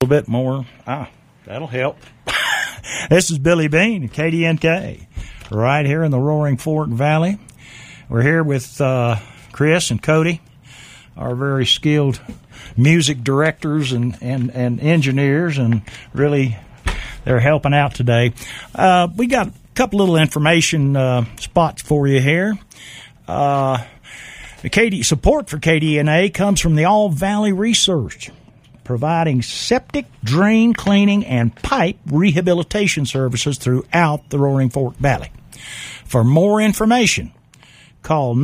little bit more. That'll help. This is Billy Bean, KDNK, right here in the Roaring Fork Valley. We're here with Chris and Cody, our very skilled music directors and engineers, and really they're helping out today. We got a couple little information spots for you here. The support for KDNA comes from the All Valley Research, providing septic, drain cleaning, and pipe rehabilitation services throughout the Roaring Fork Valley. For more information, call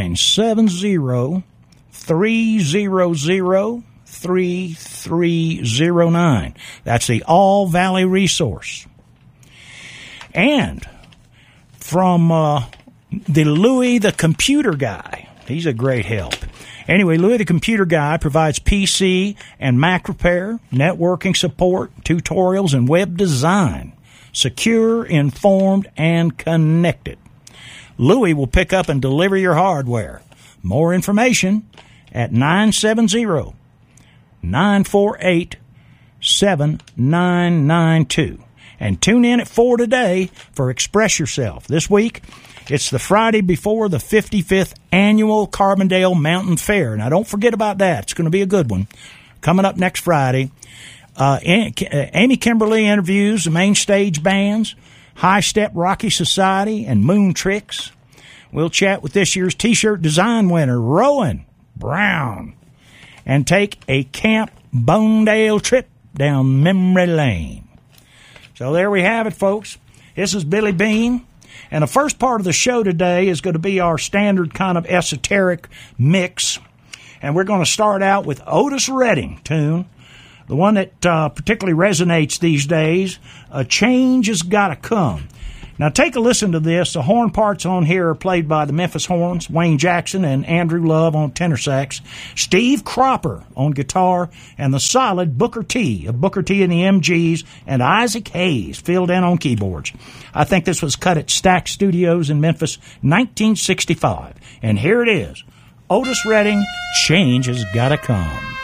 970-300-3309. That's the All Valley Resource. And from the Louis the Computer Guy, he's a great help. Anyway, Louis the Computer Guy provides PC and Mac repair, networking support, tutorials, and web design. Secure, informed, and connected. Louis will pick up and deliver your hardware. More information at 970-948-7992. And tune in at 4 today for Express Yourself. This week, it's the Friday before the 55th Annual Carbondale Mountain Fair. Now, don't forget about that. It's going to be a good one. Coming up next Friday, Amy Kimberly interviews the main stage bands, High Step Rocky Society, and Moon Tricks. We'll chat with this year's T-shirt design winner, Rowan Brown, and take a Camp Bonedale trip down memory lane. So there we have it, folks. This is Billy Bean. And the first part of the show today is going to be our standard kind of esoteric mix. And we're going to start out with Otis Redding tune, the one that particularly resonates these days, A Change Has Gotta Come. Now take a listen to this. The horn parts on here are played by the Memphis Horns, Wayne Jackson and Andrew Love on tenor sax, Steve Cropper on guitar, and the solid Booker T of Booker T and the MGs, and Isaac Hayes filled in on keyboards. I think this was cut at Stack Studios in Memphis, 1965. And here it is, Otis Redding, Change Has Gotta Come.